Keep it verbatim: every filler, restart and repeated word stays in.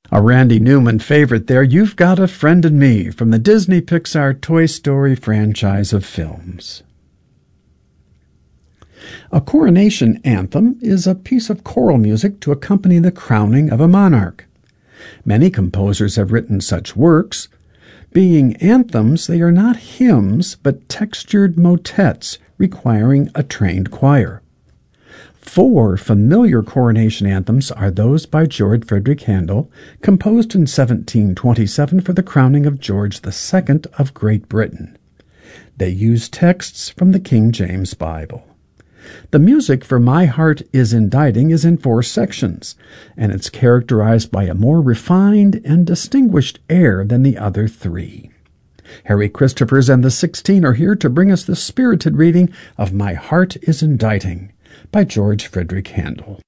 A Randy Newman favorite there, You've Got a Friend in Me, from the Disney Pixar Toy Story franchise of films. A coronation anthem is a piece of choral music to accompany the crowning of a monarch. Many composers have written such works. Being anthems, they are not hymns, but textured motets requiring a trained choir. Four familiar coronation anthems are those by George Frederick Handel, composed in seventeen twenty-seven for the crowning of George the Second of Great Britain. They use texts from the King James Bible. The music for My Heart is Inditing is in four sections, and it's characterized by a more refined and distinguished air than the other three. Harry Christophers and the Sixteen are here to bring us the spirited reading of My Heart is Inditing by George Frederick Handel.